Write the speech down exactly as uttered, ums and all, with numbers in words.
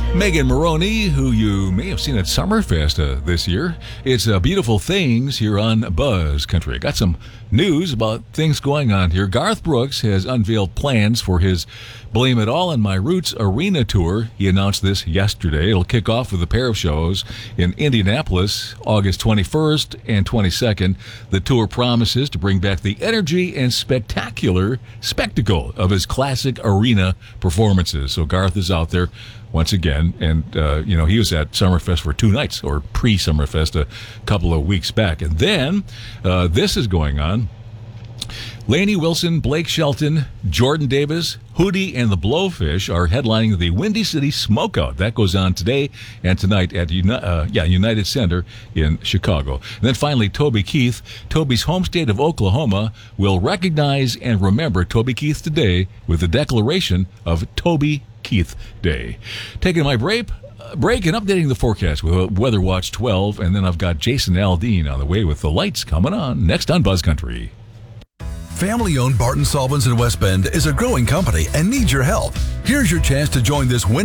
Megan Maroney, who you may have seen at Summerfest uh, this year. It's uh, Beautiful Things here on Buzz Country. I got some news about things going on here. Garth Brooks has unveiled plans for his Blame It All on My Roots arena tour. He announced this yesterday. It'll kick off with a pair of shows in Indianapolis, August twenty-first and twenty-second. The tour promises to bring back the energy and spectacular spectacle of his classic arena performances. So Garth is out there once again, and uh, you know, he was at Summerfest for two nights, or pre-Summerfest a couple of weeks back. And then uh, this is going on. Lainey Wilson, Blake Shelton, Jordan Davis, Hootie, and the Blowfish are headlining the Windy City Smokeout. That goes on today and tonight at Uni- uh, yeah, United Center in Chicago. And then finally, Toby Keith. Toby's home state of Oklahoma will recognize and remember Toby Keith today with the declaration of Toby Keith Day. Taking my break, uh, break and updating the forecast with Weather Watch twelve, and then I've got Jason Aldean on the way with the lights coming on next on Buzz Country. Family-owned Barton Solvents in West Bend is a growing company and needs your help. Here's your chance to join this win.